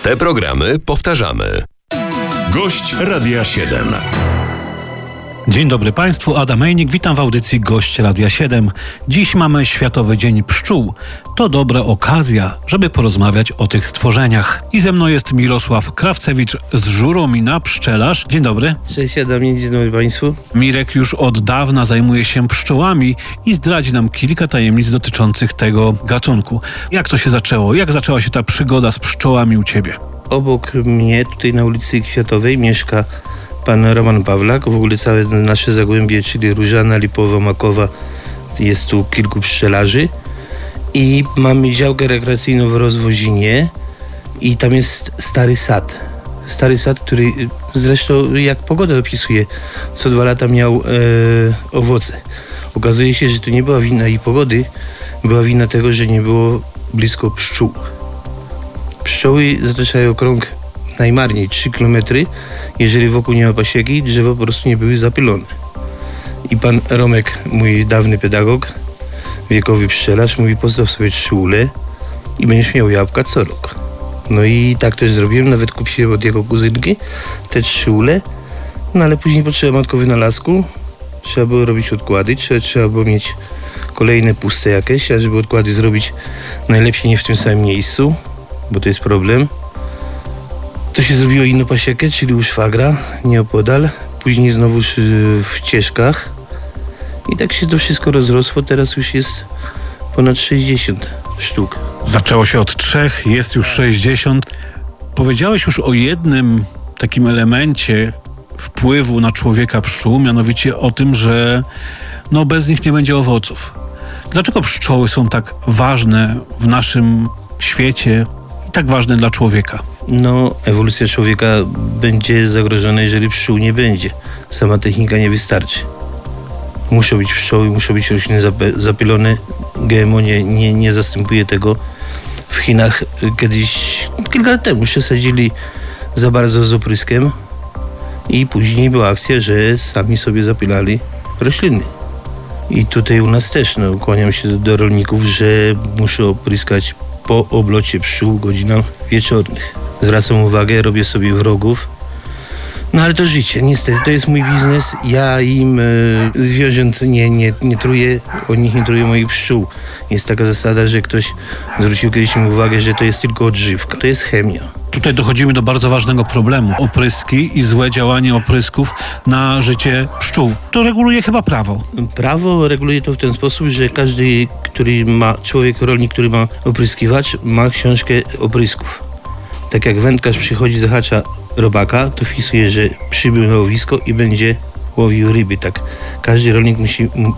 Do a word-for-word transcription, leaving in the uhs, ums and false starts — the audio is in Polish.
Te programy powtarzamy. Gość Radia siedem. Dzień dobry Państwu, Adam Ejnik, witam w audycji Gość Radia siedem. Dziś mamy Światowy Dzień Pszczół. To dobra okazja, żeby porozmawiać o tych stworzeniach. I ze mną jest Mirosław Krawcewicz z Żuromina, pszczelarz. Dzień dobry. Cześć Adam, dzień dobry Państwu. Mirek już od dawna zajmuje się pszczołami i zdradzi nam kilka tajemnic dotyczących tego gatunku. Jak to się zaczęło? Jak zaczęła się ta przygoda z pszczołami u Ciebie? Obok mnie, tutaj na ulicy Kwiatowej, mieszka pan Roman Pawlak. W ogóle całe nasze Zagłębie, czyli Różana, Lipowa, Makowa, jest tu kilku pszczelarzy. I mamy działkę rekreacyjną w Rozwozinie i tam jest stary sad. Stary sad, który zresztą jak pogoda opisuje, co dwa lata miał e, owoce. Okazuje się, że to nie była wina i pogody, była wina tego, że nie było blisko pszczół. Pszczoły zataczają krąg najmarniej trzy kilometry. Jeżeli wokół nie ma pasieki, drzewa po prostu nie były zapylone. I pan Romek, mój dawny pedagog, wiekowy pszczelarz, mówi: postaw sobie trzy ule i będziesz miał jabłka co rok. No i tak też zrobiłem, nawet kupiłem od jego kuzynki te trzy ule, no ale później potrzeba matko wynalazku, trzeba było robić odkłady, trzeba, trzeba było mieć kolejne puste jakieś, a żeby odkłady zrobić, najlepiej nie w tym samym miejscu, bo to jest problem. To się zrobiło inną pasiekę, czyli u szwagra, nieopodal, później znowu w Cieszkach i tak się to wszystko rozrosło, teraz już jest ponad sześćdziesiąt sztuk. Zaczęło się od trzech, jest już sześćdziesiąt. Powiedziałeś już o jednym takim elemencie wpływu na człowieka pszczół, mianowicie o tym, że no bez nich nie będzie owoców. Dlaczego pszczoły są tak ważne w naszym świecie i tak ważne dla człowieka? No, ewolucja człowieka będzie zagrożona, jeżeli pszczół nie będzie. Sama technika nie wystarczy. Muszą być pszczoły, muszą być rośliny zapylone. G M O nie, nie, nie zastępuje tego. W Chinach kiedyś, kilka lat temu, przesadzili za bardzo z opryskiem i później była akcja, że sami sobie zapylali rośliny. I tutaj u nas też, no, kłaniam się do, do rolników, że muszę opryskać po oblocie pszczół godzinach wieczornych. Zwracam uwagę, robię sobie wrogów. No ale to życie, niestety, to jest mój biznes. Ja im y, zwierząt nie, nie, nie truję, od nich nie truję moich pszczół. Jest taka zasada, że ktoś zwrócił kiedyś mi uwagę, że to jest tylko odżywka. To jest chemia. Tutaj dochodzimy do bardzo ważnego problemu. Opryski i złe działanie oprysków na życie pszczół. To reguluje chyba prawo. Prawo reguluje to w ten sposób, że każdy, który ma, człowiek, rolnik, który ma opryskiwacz, ma książkę oprysków. Tak jak wędkarz przychodzi, zahacza robaka, to wpisuje, że przybył na łowisko i będzie łowił ryby. Tak każdy rolnik musi